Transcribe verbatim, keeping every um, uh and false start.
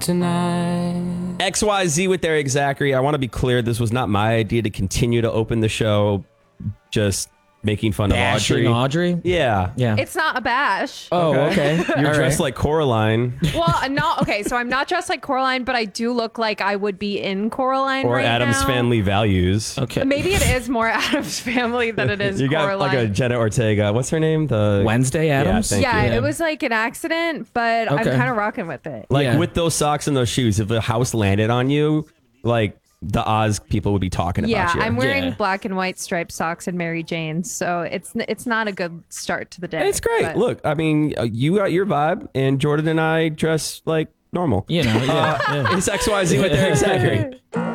tonight. X Y Z with Eric Zachary. I want to be clear, this was not my idea to continue to open the show just making fun Bashing of Audrey. Audrey? Yeah. Yeah. It's not a bash. Oh, okay. You're All dressed right. like Coraline. Well, I'm not okay. So I'm not dressed like Coraline, but I do look like I would be in Coraline Or right Adam's now. Family Values. Okay. Maybe it is more Adam's Family than it is You got Coraline. like a Jenna Ortega. What's her name? The Wednesday Addams? Yeah, thank yeah, you. it was like an accident, but I'm Okay. kind of rocking with it. Like Yeah. with those socks and those shoes, if the house landed on you, like the Oz people would be talking Yeah, about you. I'm wearing Yeah. black and white striped socks and Mary Jane's, so it's it's not a good start to the day. It's great. but- Look, I mean, uh, you got your vibe, and Jordan and I dress like normal. You know, yeah. Uh, yeah. It's X Y Z with Eric Zachary.